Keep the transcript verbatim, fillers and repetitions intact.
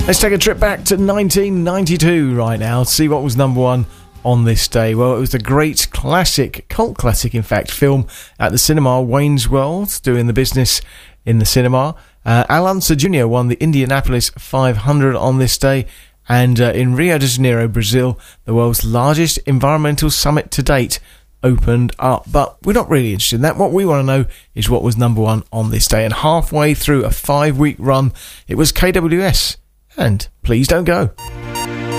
Let's take a trip back to nineteen ninety-two right now, see what was number one on this day. Well, it was the great classic, cult classic in fact, film at the cinema, Wayne's World, doing the business in the cinema. Uh, Al Unser Junior won the Indianapolis five hundred on this day, and uh, in Rio de Janeiro, Brazil, the world's largest environmental summit to date opened up. But we're not really interested in that. What we want to know is what was number one on this day. And halfway through a five-week run, it was K W S. And Please Don't Go.